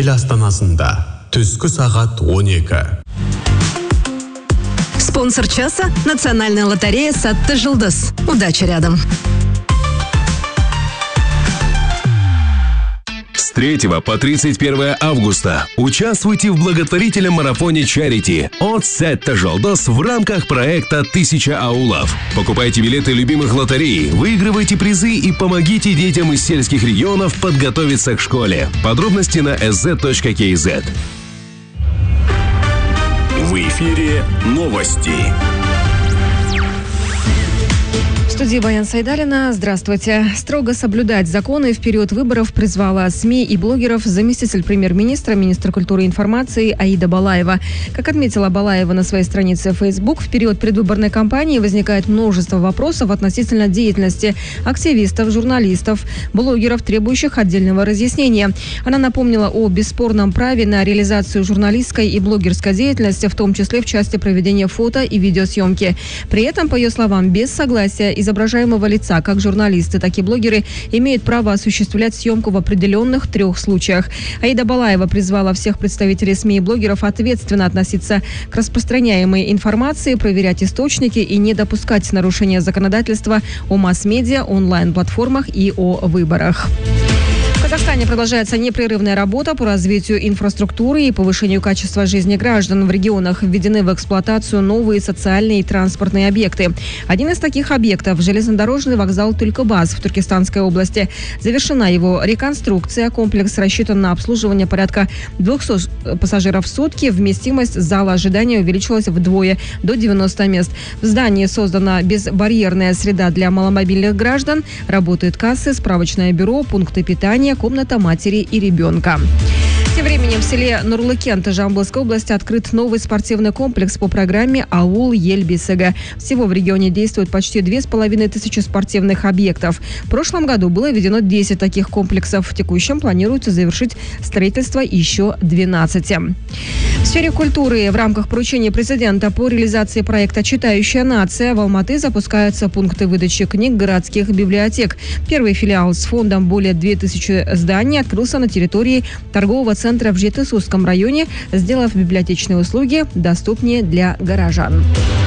ел астанасында түскі сағат 12. Спонсор часа – Национальная лотерея «Сатты Жылдыз». Удачи рядом. С 3 по 31 августа участвуйте в благотворительном марафоне «Чарити» от «Сатты Жылдыз» в рамках проекта «1000 аулов». Покупайте билеты любимых лотерей, выигрывайте призы и помогите детям из сельских регионов подготовиться к школе. Подробности на sz.kz. В эфире новости. В студии Баян Сайдалина. Здравствуйте. Строго соблюдать законы в период выборов призвала СМИ и блогеров заместитель премьер-министра, министр культуры и информации Аида Балаева. Как отметила Балаева на своей странице в Facebook, в период предвыборной кампании возникает множество вопросов относительно деятельности активистов, журналистов, блогеров, требующих отдельного разъяснения. Она напомнила о бесспорном праве на реализацию журналистской и блогерской деятельности, в том числе в части проведения фото и видеосъемки. При этом, по ее словам, без согласия изображаемого лица, как журналисты, так и блогеры, имеют право осуществлять съемку в определенных 3 случаях. Аида Балаева призвала всех представителей СМИ и блогеров ответственно относиться к распространяемой информации, проверять источники и не допускать нарушения законодательства о масс-медиа, онлайн-платформах и о выборах. В Казахстане продолжается непрерывная работа по развитию инфраструктуры и повышению качества жизни граждан. В регионах введены в эксплуатацию новые социальные и транспортные объекты. Один из таких объектов – железнодорожный вокзал Тулькыбас в Туркестанской области. Завершена его реконструкция. Комплекс рассчитан на обслуживание порядка 200 пассажиров в сутки. Вместимость зала ожидания увеличилась вдвое – до 90 мест. В здании создана безбарьерная среда для маломобильных граждан. Работают кассы, справочное бюро, пункты питания, комната матери и ребенка. Тем временем в селе Нурлыкент Жамбылской области открыт новый спортивный комплекс по программе «Аул Ельбисега». Всего в регионе действует почти 2500 спортивных объектов. В прошлом году было введено 10 таких комплексов. В текущем планируется завершить строительство еще 12. В сфере культуры в рамках поручения президента по реализации проекта «Читающая нация» в Алматы запускаются пункты выдачи книг городских библиотек. Первый филиал с фондом более 2000 зданий открылся на территории торгового центра в Жетысусском районе, сделав библиотечные услуги доступнее для горожан.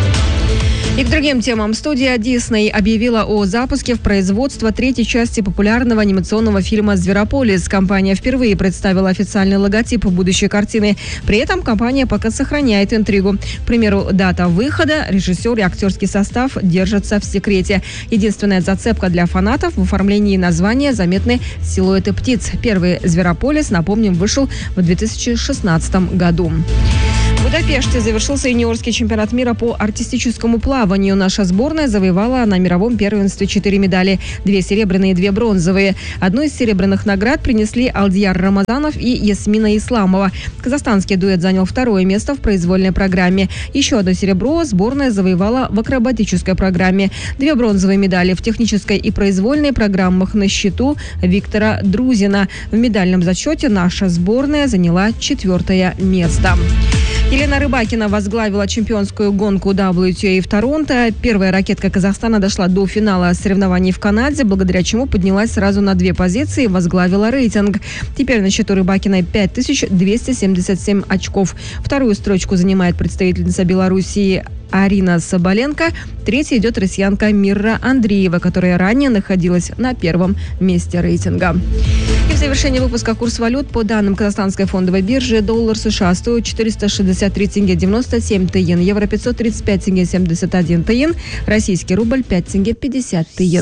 И к другим темам. Студия Дисней объявила о запуске в производство 3-й части популярного анимационного фильма «Зверополис». Компания впервые представила официальный логотип будущей картины. При этом компания пока сохраняет интригу. К примеру, дата выхода, режиссер и актерский состав держатся в секрете. Единственная зацепка для фанатов в оформлении названия заметны силуэты птиц. Первый «Зверополис», напомним, вышел в 2016 году. В Будапеште завершился юниорский чемпионат мира по артистическому плаванию. Наша сборная завоевала на мировом первенстве 4 медали. 2 серебряные и 2 бронзовые. Одну из серебряных наград принесли Алдияр Рамазанов и Ясмина Исламова. Казахстанский дуэт занял 2-е место в произвольной программе. Еще одно серебро сборная завоевала в акробатической программе. 2 бронзовые медали в технической и произвольной программах на счету Виктора Друзина. В медальном зачете наша сборная заняла 4-е место. Елена Рыбакина возглавила чемпионскую гонку WTA в Торонто. Первая ракетка Казахстана дошла до финала соревнований в Канаде, благодаря чему поднялась сразу на 2 позиции и возглавила рейтинг. Теперь на счету Рыбакиной 5277 очков. 2-ю строчку занимает представительница Белоруссии Арина Соболенко. 3-й идет россиянка Мирра Андреева, которая ранее находилась на 1-м месте рейтинга. И в завершении выпуска курс валют. По данным Казахстанской фондовой биржи, доллар США стоит 463 тенге 97 тыен, евро 535 тенге 71 тыен, российский рубль 5 тенге 50 тыен.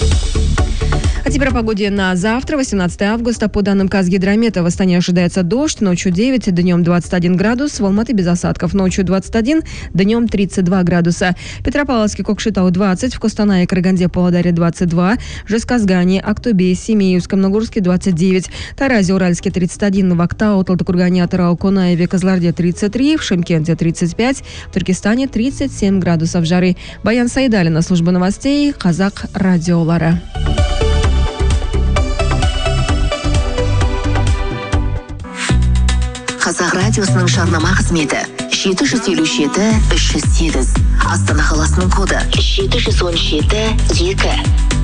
А теперь о погоде на завтра, 18 августа. По данным Казгидромета, в Астане ожидается дождь. Ночью 9, днем 21 градус. В Алматы без осадков. Ночью 21, днем 32 градуса. Петропавловске, Кокшетау 20, в Костанае, Караганде, Павлодаре 22, Жезказгане, Актобе, Семеевском, Нагурске 29, Таразе, Уральске 31, в Актау, Талдыкургане, Атырау, Конаеве, Козларде 33, в Шымкенте 35, в Туркестане 37 градусов жары. Баян Сайдалина, служба новостей, Казак радиолары. Қазақ радиосының жарнама қызметі 757-308. Астана қаласының коды 717-2.